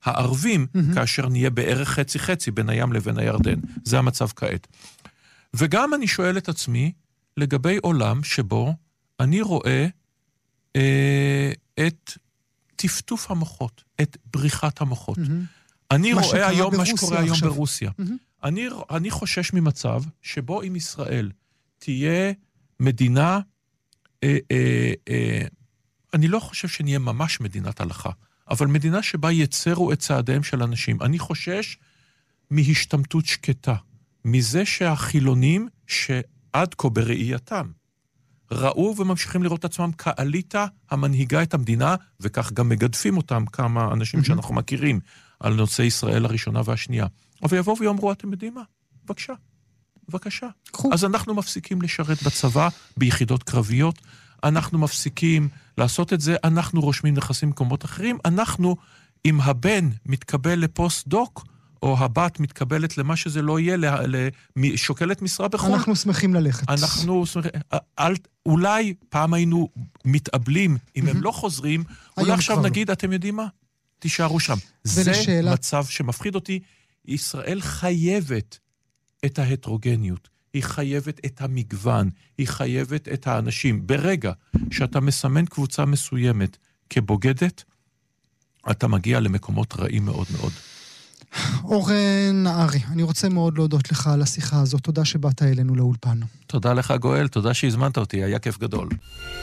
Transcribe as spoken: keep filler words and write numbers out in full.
הערבים, mm-hmm. כאשר נהיה בערך חצי-חצי בין הים לבין הירדן. זה המצב כעת. וגם אני שואל את עצמי, לגבי עולם שבו אני רואה אה, את טפטוף המוחות, את בריחת המוחות. Mm-hmm. אני רואה היום מה שקורה היום עכשיו. ברוסיה. Mm-hmm. אני, אני חושש ממצב שבו אם ישראל תהיה מדינה, אה, אה, אה, אני לא חושב שנהיה ממש מדינת הלכה, אבל מדינה שבה יצרו את צעדיהם של אנשים. אני חושש מהשתמטות שקטה, מזה שהחילונים שעד כה בראייתם, ראו וממשיכים לראות עצמם כאליטה המנהיגה את המדינה, וכך גם מגדפים אותם כמה אנשים mm-hmm. שאנחנו מכירים על נושא ישראל הראשונה והשנייה. אבל יבואו ויאמרו, אתם יודעים מה? בבקשה, בבקשה. קחו. אז אנחנו מפסיקים לשרת בצבא, ביחידות קרביות, אנחנו מפסיקים לעשות את זה, אנחנו רושמים נכסים במקומות אחרים, אנחנו, אם הבן מתקבל לפוסט דוק, או הבת מתקבלת למה שזה לא יהיה, שוקלת משרה בחול. אנחנו שמחים ללכת. אנחנו שמחים, אל, אולי פעם היינו מתאבלים, אם הם לא חוזרים, אולי עכשיו נגיד, אתם יודעים מה? תישארו שם. זה מצב שמפחיד אותי. ישראל חייבת את ההטרוגניות, היא חייבת את המגוון, היא חייבת את האנשים. ברגע שאתה מסמן קבוצה מסוימת כבוגדת, אתה מגיע למקומות רעים מאוד מאוד. אורן נהרי, אני רוצה מאוד להודות לך על השיחה הזאת. תודה שבאת אלינו לאולפן. תודה לך גואל, תודה שהזמנת אותי, היה כיף גדול.